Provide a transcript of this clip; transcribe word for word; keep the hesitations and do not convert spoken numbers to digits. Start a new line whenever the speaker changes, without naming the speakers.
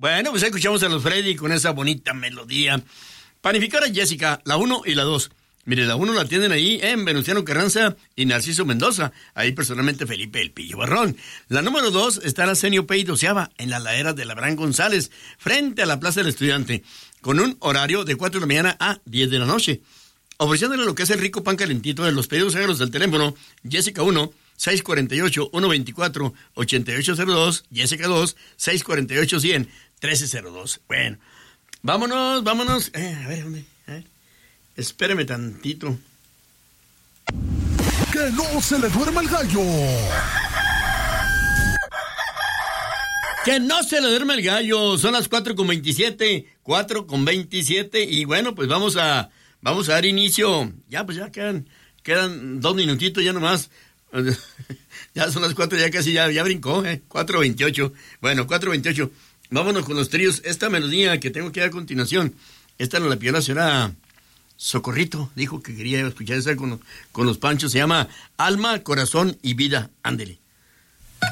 Bueno, pues escuchamos a los Freddy con esa bonita melodía. Panificadora Jessica, la uno y la dos. Mire, la uno la tienen ahí en Venustiano Carranza y Narciso Mendoza. Ahí personalmente Felipe El Pillo Barrón. La número dos está en Arsenio Pey doceava, en la ladera de Abraham González, frente a la Plaza del Estudiante, con un horario de cuatro de la mañana a diez de la noche. Ofreciéndole lo que es el rico pan calentito de los pedidos agros del teléfono Jessica uno, seis cuatro ocho, uno veinticuatro, ochenta y ocho cero dos, Jessica dos, seis cuatro ocho, cien, trece cero dos. Bueno, vámonos, vámonos. Eh, a ver, ¿dónde? A ver. Espéreme tantito.
¡Que no se le duerma el gallo!
¡Que no se le duerma el gallo! Son las cuatro con veintisiete, cuatro con veintisiete, y bueno, pues vamos a, vamos a dar inicio. Ya, pues ya quedan, quedan dos minutitos ya nomás. Ya son las cuatro, ya casi, ya, ya brincó, ¿eh? cuatro veintiocho. Bueno, cuatro veintiocho. Vámonos con los tríos. Esta melodía que tengo que dar a continuación, esta nos la pidió la señora Socorrito, dijo que quería escuchar esa con, con los Panchos. Se llama Alma, Corazón y Vida. Ándele.